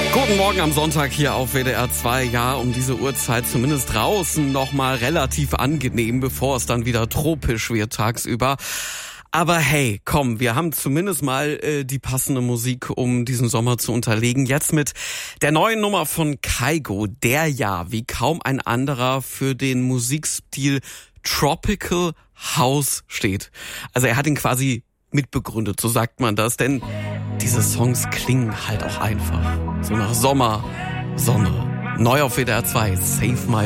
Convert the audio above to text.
Guten Morgen am Sonntag hier auf WDR 2. Ja, um diese Uhrzeit zumindest draußen nochmal relativ angenehm, bevor es dann wieder tropisch wird tagsüber. Aber hey, komm, wir haben zumindest mal die passende Musik, um diesen Sommer zu unterlegen. Jetzt mit der neuen Nummer von Kygo, der ja wie kaum ein anderer für den Musikstil Tropical House steht. Also er hat ihn quasi mitbegründet, so sagt man das, denn diese Songs klingen halt auch einfach so nach Sommer, Sonne. Neu auf WDR 2, Save My